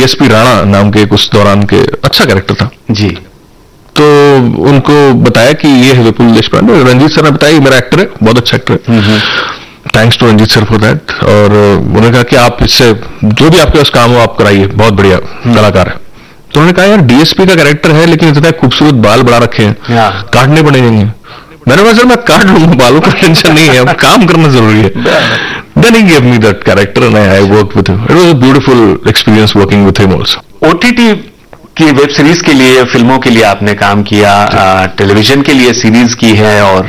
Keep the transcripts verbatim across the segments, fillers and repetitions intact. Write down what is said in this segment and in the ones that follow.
DSP Rana नाम के उस दौरान के, अच्छा कैरेक्टर था जी। तो उनको बताया कि ये है विपुल देशपांडे। रंजीत सर ने बताया ये मेरा एक्टर है, बहुत अच्छा एक्टर है, thanks to Ranjit sir for that. और उन्होंने कहा कि आप इससे जो भी आपके पास काम हो आप कराइए, बहुत बढ़िया कलाकार है। तो उन्होंने कहा यार डीएसपी का कैरेक्टर है लेकिन इतना खूबसूरत बाल बढ़ा रखे हैं, काटने पड़ेंगे। मैंने कहा सर मैं काट लूंगा, बालों का टेंशन नहीं है, अब काम करना जरूरी है। Then he gave me that character and I, I worked with him. It was a beautiful experience working with him also. OTT की वेब सीरीज के लिए, फिल्मों के लिए आपने काम किया, टेलीविजन के लिए सीरीज की है और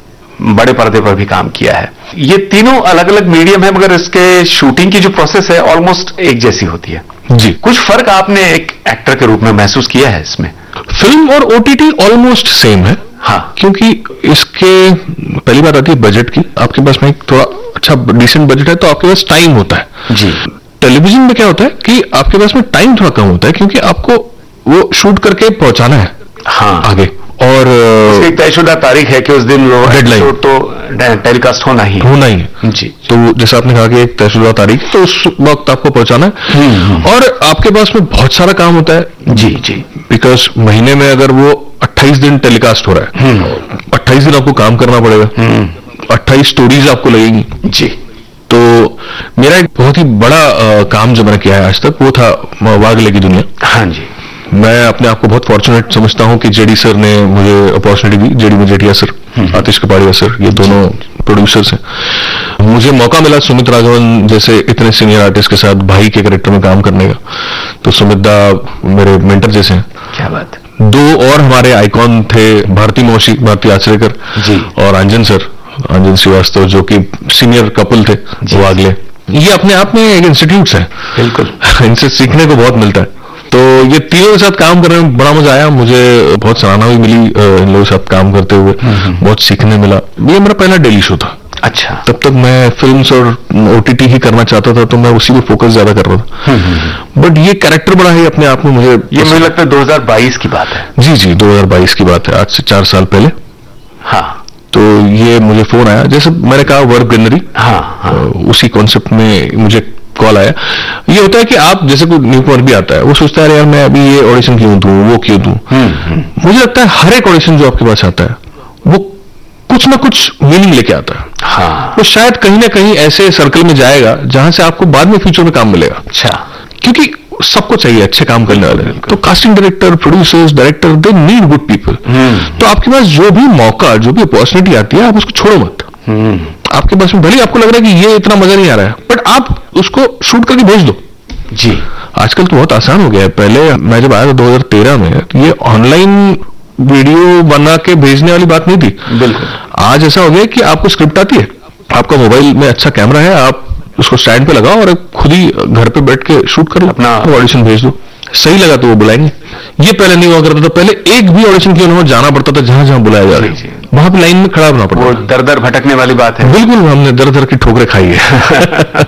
बड़े पर्दे पर भी काम किया है। ये तीनों अलग अलग मीडियम है मगर इसके शूटिंग की जो प्रोसेस है ऑलमोस्ट एक जैसी होती है जी। कुछ फर्क आपने एक एक्टर के रूप में महसूस किया है इसमें? फिल्म और ओटीटी ऑलमोस्ट सेम है। हाँ, क्योंकि इसके पहली बात आती है बजट की। आपके पास में थोड़ा अच्छा डिसेंट बजट है तो आपके पास टाइम होता है जी। टेलीविजन में क्या होता है कि आपके पास में टाइम थोड़ा कम होता है क्योंकि आपको वो शूट करके पहुंचाना है हाँ आगे, और एक तयशुदा तारीख है कि उस दिन वो डेडलाइन तो टेलीकास्ट होना ही होना ही है जी। तो जैसे आपने कहा कि एक तयशुदा तारीख, तो उस वक्त आपको पहुंचाना है और आपके पास में बहुत सारा काम होता है जी जी। बिकॉज महीने में अगर वो अट्ठाईस दिन टेलीकास्ट हो रहा है, अट्ठाईस दिन आपको काम करना पड़ेगा, अट्ठाईस स्टोरीज आपको लगेंगी जी। तो मेरा एक बहुत ही बड़ा आ, काम जो मैंने किया है आज तक वो था वागले की दुनिया। हाँ जी। मैं अपने आप को बहुत फॉर्चुनेट समझता हूं कि जेडी सर ने मुझे अपॉर्चुनिटी दी, जेडी मजेठिया सर, आतिश कपाड़िया सर, ये दोनों प्रोड्यूसर्स हैं। मुझे मौका मिला सुमित राघवन जैसे इतने सीनियर आर्टिस्ट के साथ भाई के कैरेक्टर में काम करने का, तो सुमित दा मेरे मेंटर जैसे हैं। क्या बात। दो और हमारे आइकॉन थे, भारती मौशी, भारती आचरेकर जी, और अंजन सर, अंजन श्रीवास्तव, जो कि सीनियर कपल थे वागले। ये अपने आप में एक इंस्टीट्यूट है, बिल्कुल इनसे सीखने को बहुत मिलता है। तो ये तीनों के साथ काम करने में बड़ा मजा आया, मुझे बहुत सराहना भी मिली इन लोगों के साथ काम करते हुए, बहुत सीखने मिला। ये मेरा पहला डेली शो था। अच्छा। तब तक मैं फिल्म्स और ओटीटी ही करना चाहता था तो मैं उसी पे फोकस ज्यादा कर रहा था, बट ये कैरेक्टर बड़ा है अपने आप में मुझे। ये मुझे लगता है दो हज़ार बाईस की बात है। जी जी, दो हज़ार बाईस की बात है, आज से चार साल पहले। हाँ। तो ये मुझे फोन आया, जैसे मैंने कहा वर्क गैलरी, हाँ, हाँ। उसी कॉन्सेप्ट में मुझे कॉल आया। ये होता है कि आप जैसे कोई न्यू कमर भी आता है, वो सोचता है यार मैं अभी ये ऑडिशन क्यों दूं, वो क्यों दूं। मुझे लगता है हर एक ऑडिशन जो आपके पास आता है वो कुछ ना कुछ मीनिंग लेके आता है। हाँ। वो शायद कहीं ना कहीं ऐसे सर्कल में जाएगा जहां से आपको बाद में फ्यूचर में काम मिलेगा। अच्छा। क्योंकि सबको चाहिए अच्छे काम करने वाले, तो casting director, producers, director, they need good people. तो आपके पास जो भी मौका, जो भी अपॉर्चुनिटी आती है, आप उसको छोड़ो मत। आपके पास में भले आपको लग रहा है कि ये इतना मजा नहीं आ रहा है, बट आप उसको शूट करके भेज दो। जी। आजकल तो बहुत आसान हो गया है। पहले मैं जब आया था दो हज़ार तेरह में, तो ये ऑनलाइन वीडियो बना के भेजने वाली बात नहीं थी। बिल्कुल। आज ऐसा हो गया कि आपको स्क्रिप्ट आती है, आपका मोबाइल में अच्छा कैमरा है, आप उसको स्टैंड पे लगाओ और खुद ही घर पे बैठ के शूट कर लो, अपना ऑडिशन भेज दो। सही लगा तो वो बुलाएंगे। ये पहले नहीं हुआ करता था, पहले एक भी ऑडिशन के लिए जाना पड़ता था जहां जहां बुलाया जा रहा है, वहां पे लाइन में खड़ा होना पड़ता। वो दर दर भटकने वाली बात है। बिल्कुल, हमने दर दर की ठोकरें खाई है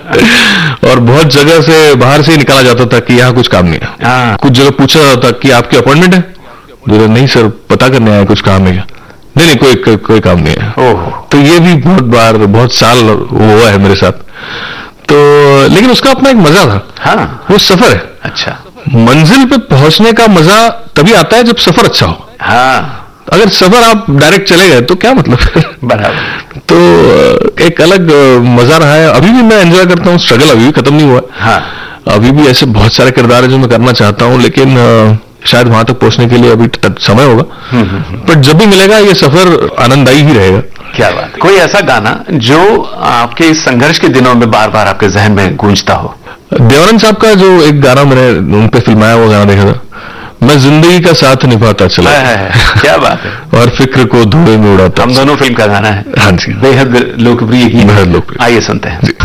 और बहुत जगह से बाहर से ही निकाला जाता था कि यहाँ कुछ काम नहीं है। कुछ जगह पूछा जाता था कि आपकी अपॉइंटमेंट है, नहीं सर पता करने आया, कुछ काम है क्या? नहीं नहीं, कोई कोई, कोई काम नहीं है। तो ये भी बहुत बार, बहुत साल हुआ है मेरे साथ। तो लेकिन उसका अपना एक मजा था। हाँ। वो सफर है। अच्छा। मंजिल पे पहुंचने का मजा तभी आता है जब सफर अच्छा हो। हाँ। अगर सफर आप डायरेक्ट चले गए तो क्या मतलब बराबर। तो एक अलग मजा रहा है। अभी भी मैं एंजॉय करता हूँ, स्ट्रगल अभी भी खत्म नहीं हुआ। हाँ। अभी भी ऐसे बहुत सारे किरदार है जो मैं करना चाहता हूँ, लेकिन शायद वहां तक पहुंचने के लिए अभी समय होगा। बट जब भी मिलेगा ये सफर आनंददायी ही रहेगा। क्या बात। कोई ऐसा गाना जो आपके इस संघर्ष के दिनों में बार बार आपके जहन में गूंजता हो? देवानंद साहब का जो एक गाना मैंने उन पे फिल्माया वो गाना देखा था, मैं जिंदगी का साथ निभाता चला। है, है, है। क्या बात है। और फिक्र को धुएं में उड़ाता। हम दोनों फिल्म का गाना है। हाँ जी, बेहद लोकप्रिय गीत। बेहद लोकप्रिय। आइए सुनते हैं।